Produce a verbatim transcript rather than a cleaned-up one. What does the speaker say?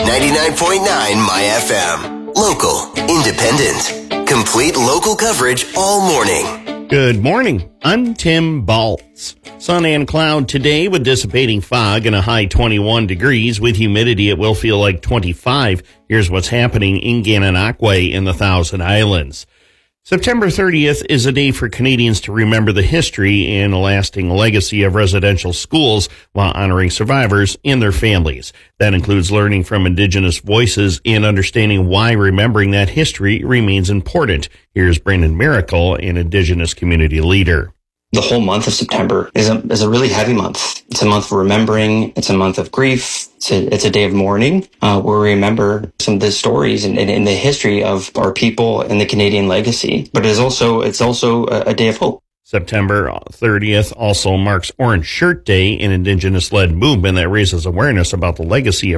ninety-nine point nine My F M. Local, independent, complete local coverage all morning. Good morning. I'm Tim Baltz. Sun and cloud today with dissipating fog and a high twenty-one degrees. With humidity, it will feel like twenty-five. Here's what's happening in Gananoque in the Thousand Islands. September thirtieth is a day for Canadians to remember the history and lasting legacy of residential schools while honoring survivors and their families. That includes learning from Indigenous voices and understanding why remembering that history remains important. Here's Brandon Miracle, an Indigenous community leader. The whole month of September is a, is a really heavy month. It's a month of remembering. It's a month of grief. It's a, it's a day of mourning uh, where we remember some of the stories and, and, and the history of our people and the Canadian legacy. But it is also it's also a, a day of hope. September thirtieth also marks Orange Shirt Day, an Indigenous-led movement that raises awareness about the legacy of